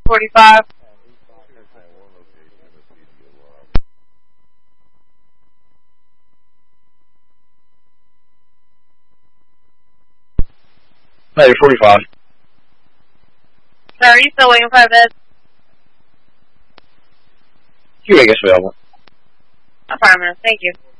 45. Hey, 45. Sir, are you still waiting for 5 minutes? QA gets available. I'm 5 minutes, thank you.